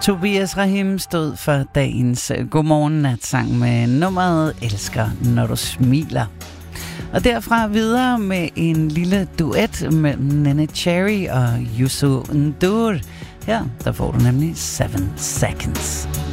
Tobias Rahim stod for dagens Godmorgen Natsang med nummeret Elsker, når du smiler. Og derfra videre med en lille duet med Nene Cherry og Youssou N'Dour. Her der får du nemlig 7 Seconds.